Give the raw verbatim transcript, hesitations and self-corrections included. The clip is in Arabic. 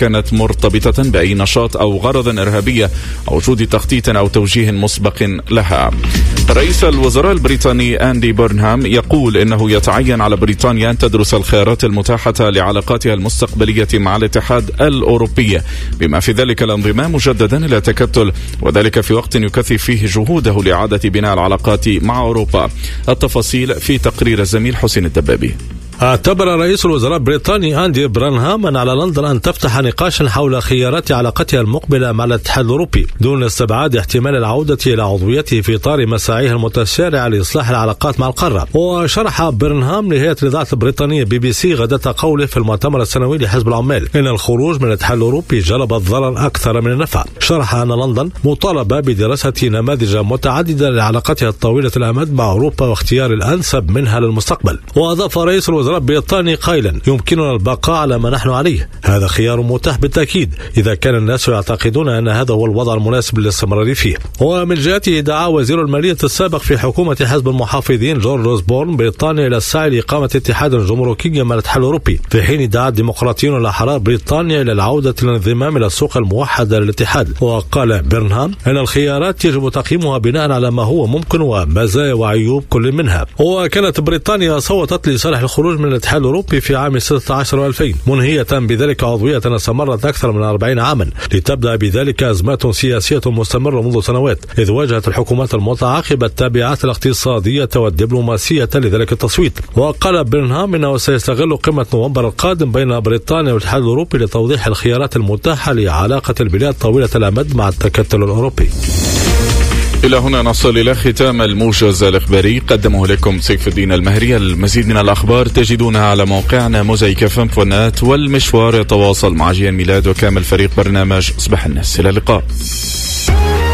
كانت مرتبطة بأي نشاط أو غرض إرهابية أو وجود تخطيط أو توجيه مسبق لها. رئيس الوزراء البريطاني أندي بيرنهام يقول إنه يتعين على بريطانيا أن تدرس الخيارات المتاحة لعلاقاتها المستقبلية مع الاتحاد الأوروبي، بما في ذلك الانضمام مجددا إلى التكتل، وذلك في وقت يكثف فيه جهوده لإعادة بناء العلاقات مع أوروبا. التفاصيل في تقرير الزميل حسين الدبابي. اعتبر رئيس الوزراء البريطاني أندي بيرنهام أن على لندن أن تفتح نقاشا حول خيارات علاقتها المقبلة مع الاتحاد الأوروبي دون استبعاد احتمال العودة إلى عضويته في إطار مساعيه المتسارعة لإصلاح العلاقات مع القارة. وشرح بيرنهام لهيئة الإذاعة البريطانية بي بي سي غداة قوله في المؤتمر السنوي لحزب العمال إن الخروج من الاتحاد الأوروبي جلب الضرر أكثر من النفع. شرح أن لندن مطالبة بدراسة نماذج متعددة لعلاقتها الطويلة الأمد مع أوروبا واختيار الأنسب منها للمستقبل. وأضاف رئيس الوزراء البريطاني قائلا يمكننا البقاء على ما نحن عليه، هذا خيار متاح بالتأكيد إذا كان الناس يعتقدون أن هذا هو الوضع المناسب للاستمرار فيه. ومن جهته دعا وزير المالية السابق في حكومة حزب المحافظين جورج روزبورن بريطانيا إلى السعي لإقامة اتحاد جمركي مع الاتحاد الأوروبي، في حين دعا الديمقراطيون الأحرار بريطانيا إلى العودة للانضمام إلى السوق الموحدة للاتحاد. وقال بيرنهام أن الخيارات يجب تقييمها بناء على ما هو ممكن ومزايا وعيوب كل منها. وكانت بريطانيا صوتت لصالح الخروج من الاتحاد الأوروبي في عام ستة عشر وألفين، منهية بذلك عضوية استمرت أكثر من أربعين عاما، لتبدأ بذلك أزمات سياسية مستمرة منذ سنوات، إذ واجهت الحكومات المتعاقبة التابعات الاقتصادية والدبلوماسية لذلك التصويت. وقال بيرنهام إنه سيستغل قمة نوفمبر القادم بين بريطانيا والاتحاد الأوروبي لتوضيح الخيارات المتاحة لعلاقة البلاد طويلة الأمد مع التكتل الأوروبي. إلى هنا نصل إلى ختام الموجز الإخباري، قدمه لكم سيف الدين المهري. المزيد من الأخبار تجدونها على موقعنا موزايك اف ام دوت نت، والمشوار يتواصل مع جيان ميلاد وكامل فريق برنامج صباح الناس. إلى اللقاء.